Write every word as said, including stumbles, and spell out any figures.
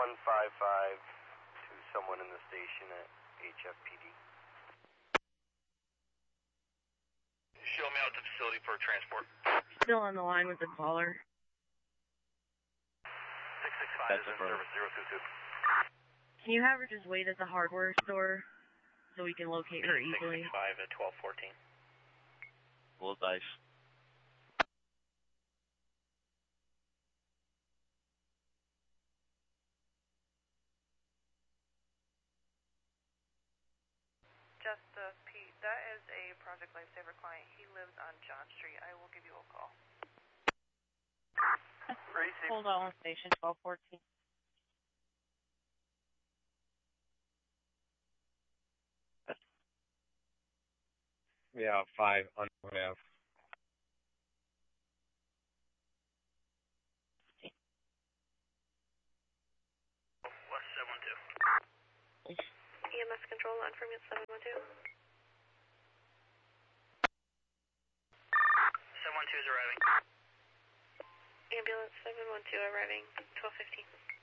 one five five to someone in the station at H F P D. Show me out the facility for transport. Still on the line with the caller. six six five is in service zero two two. Can you have her just wait at the hardware store so we can locate her easily? six six five at twelve fourteen. Roll dice. Just uh, Pete, that is a Project Lifesaver client. He lives on John Street. I will give you a call. Receive. Hold on, station twelve fourteen. Yeah, five on F. West seven one two. E M S control line from seven one two. seven one two is arriving. Ambulance seven one two arriving twelve fifteen.